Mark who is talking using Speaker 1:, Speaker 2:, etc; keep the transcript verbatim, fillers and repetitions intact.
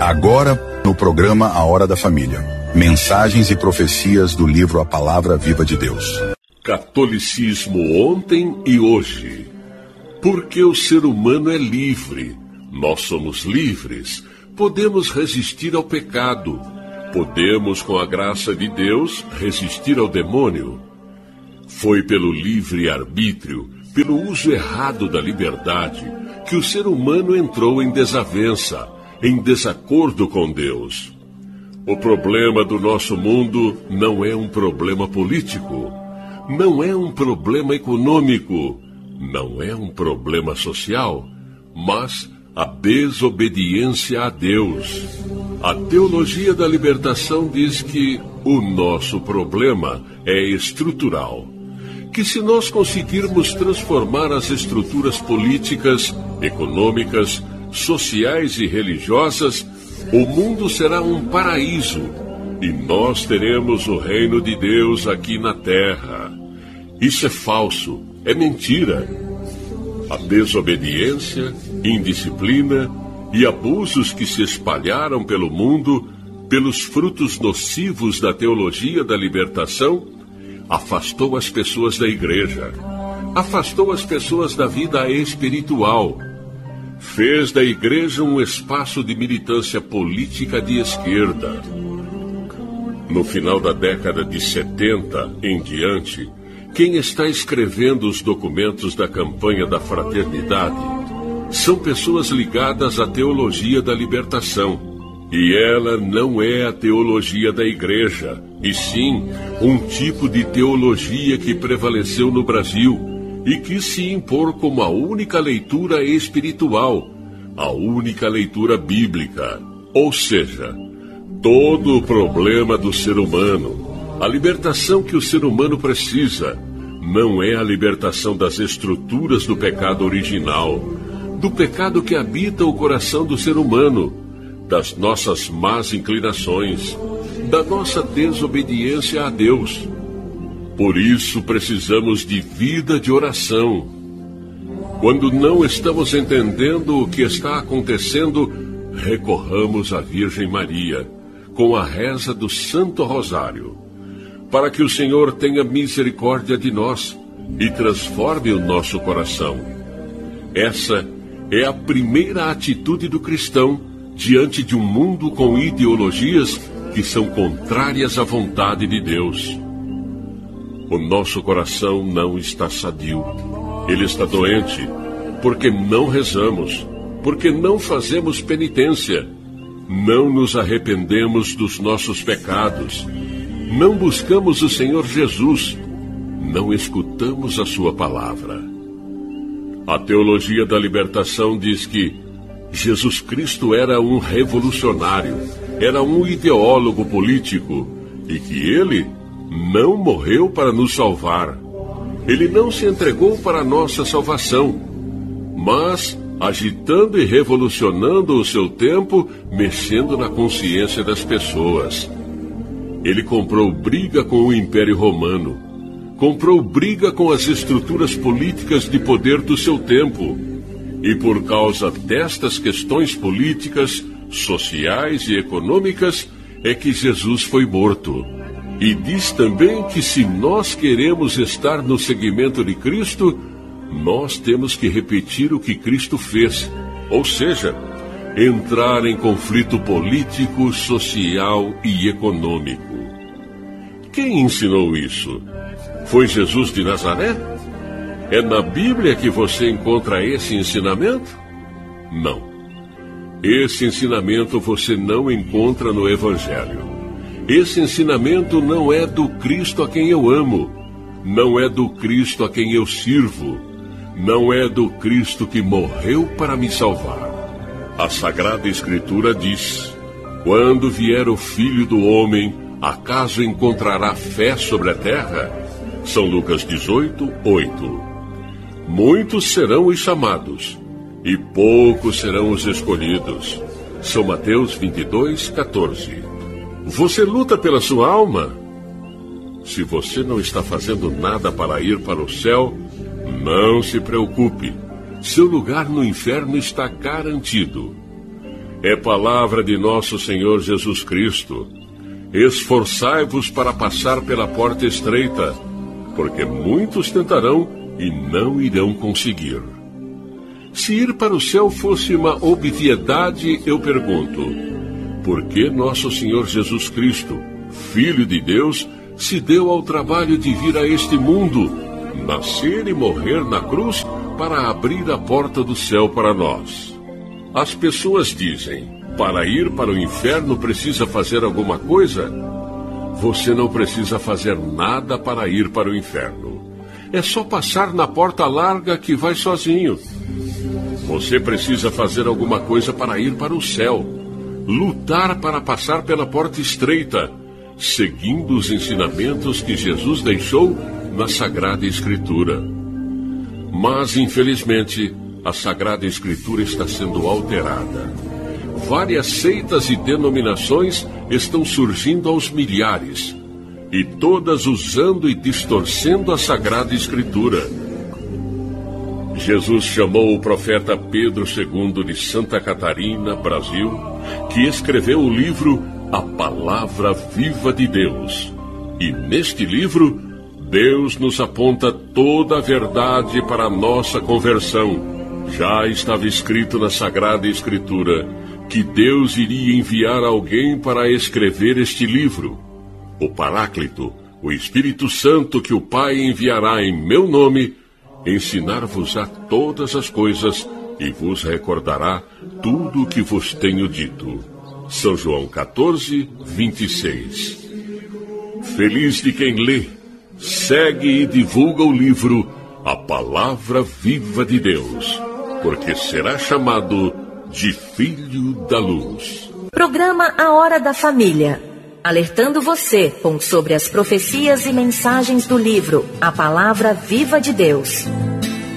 Speaker 1: Agora, no programa A Hora da Família. Mensagens e profecias do livro A Palavra Viva de Deus.
Speaker 2: Catolicismo ontem e hoje. Porque o ser humano é livre. Nós somos livres. Podemos resistir ao pecado. Podemos, com a graça de Deus, resistir ao demônio. Foi pelo livre-arbítrio, pelo uso errado da liberdade, que o ser humano entrou em desavença, em desacordo com Deus. O problema do nosso mundo não é um problema político, não é um problema econômico, não é um problema social, mas a desobediência a Deus. A teologia da libertação diz que o nosso problema é estrutural, que se nós conseguirmos transformar as estruturas políticas, econômicas, sociais e religiosas, o mundo será um paraíso e nós teremos o reino de Deus aqui na terra. Isso é falso, é mentira. A desobediência, indisciplina e abusos que se espalharam pelo mundo, pelos frutos nocivos da teologia da libertação, afastou as pessoas da igreja, afastou as pessoas da vida espiritual, fez da igreja um espaço de militância política de esquerda. No final da década de setenta em diante, quem está escrevendo os documentos da campanha da fraternidade são pessoas ligadas à teologia da libertação. E ela não é a teologia da igreja, e sim um tipo de teologia que prevaleceu no Brasil e quis se impor como a única leitura espiritual, a única leitura bíblica. Ou seja, todo o problema do ser humano, a libertação que o ser humano precisa, não é a libertação das estruturas do pecado original, do pecado que habita o coração do ser humano, das nossas más inclinações, da nossa desobediência a Deus. Por isso precisamos de vida de oração. Quando não estamos entendendo o que está acontecendo, recorramos à Virgem Maria, com a reza do Santo Rosário, para que o Senhor tenha misericórdia de nós e transforme o nosso coração. Essa é a primeira atitude do cristão diante de um mundo com ideologias que são contrárias à vontade de Deus. O nosso coração não está sadio. Ele está doente, porque não rezamos, porque não fazemos penitência, não nos arrependemos dos nossos pecados, não buscamos o Senhor Jesus, não escutamos a sua palavra. A teologia da libertação diz que Jesus Cristo era um revolucionário, era um ideólogo político, e que ele não morreu para nos salvar. Ele não se entregou para a nossa salvação, mas agitando e revolucionando o seu tempo, mexendo na consciência das pessoas. Ele comprou briga com o Império Romano, comprou briga com as estruturas políticas de poder do seu tempo, e por causa destas questões políticas, sociais e econômicas, é que Jesus foi morto. E diz também que se nós queremos estar no seguimento de Cristo, nós temos que repetir o que Cristo fez, ou seja, entrar em conflito político, social e econômico. Quem ensinou isso? Foi Jesus de Nazaré? É na Bíblia que você encontra esse ensinamento? Não. Esse ensinamento você não encontra no Evangelho. Esse ensinamento não é do Cristo a quem eu amo, não é do Cristo a quem eu sirvo, não é do Cristo que morreu para me salvar. A Sagrada Escritura diz: quando vier o Filho do Homem, acaso encontrará fé sobre a terra? São Lucas dezoito, oito. Muitos serão os chamados, e poucos serão os escolhidos. São Mateus vinte e dois, quatorze. Você luta pela sua alma? Se você não está fazendo nada para ir para o céu, não se preocupe. Seu lugar no inferno está garantido. É palavra de nosso Senhor Jesus Cristo. Esforçai-vos para passar pela porta estreita, porque muitos tentarão e não irão conseguir. Se ir para o céu fosse uma obviedade, eu pergunto, por que nosso Senhor Jesus Cristo, Filho de Deus, se deu ao trabalho de vir a este mundo, nascer e morrer na cruz para abrir a porta do céu para nós? As pessoas dizem, para ir para o inferno precisa fazer alguma coisa? Você não precisa fazer nada para ir para o inferno. É só passar na porta larga que vai sozinho. Você precisa fazer alguma coisa para ir para o céu. Lutar para passar pela porta estreita, seguindo os ensinamentos que Jesus deixou na Sagrada Escritura. Mas, infelizmente, a Sagrada Escritura está sendo alterada. Várias seitas e denominações estão surgindo aos milhares, e todas usando e distorcendo a Sagrada Escritura. Jesus chamou o profeta Pedro segundo de Santa Catarina, Brasil, que escreveu o livro A Palavra Viva de Deus. E neste livro, Deus nos aponta toda a verdade para a nossa conversão. Já estava escrito na Sagrada Escritura que Deus iria enviar alguém para escrever este livro. O Paráclito, o Espírito Santo que o Pai enviará em meu nome, ensinar-vos-á todas as coisas e vos recordará tudo o que vos tenho dito. São João quatorze, vinte e seis. Feliz de quem lê, segue e divulga o livro A Palavra Viva de Deus, porque será chamado de Filho da Luz.
Speaker 3: Programa A Hora da Família, alertando você sobre as profecias e mensagens do livro A Palavra Viva de Deus.